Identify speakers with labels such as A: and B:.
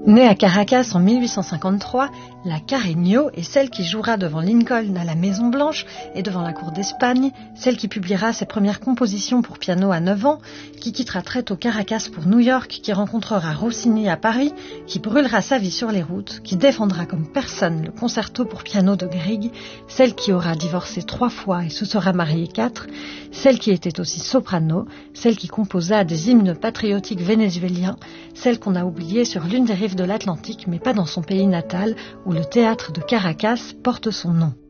A: Née à Caracas en 1853, la Carreño est celle qui jouera devant Lincoln à la Maison-Blanche et devant la cour d'Espagne, celle qui publiera ses premières compositions pour piano à 9 ans, qui quittera très tôt Caracas pour New York, qui rencontrera Rossini à Paris, qui brûlera sa vie sur les routes, qui défendra comme personne le concerto pour piano de Grieg, celle qui aura divorcé 3 fois et se sera mariée 4, celle qui était aussi soprano, celle qui composa des hymnes patriotiques vénézuéliens, celle qu'on a oubliée sur l'une des rives de l'Atlantique, mais pas dans son pays natal, où le théâtre de Caracas porte son nom.